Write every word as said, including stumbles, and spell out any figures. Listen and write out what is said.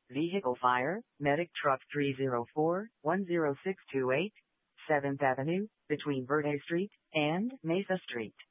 Vehicle fire, medic truck three zero four, one zero six two eight, seventh Avenue, between Verde Street and Mesa Street.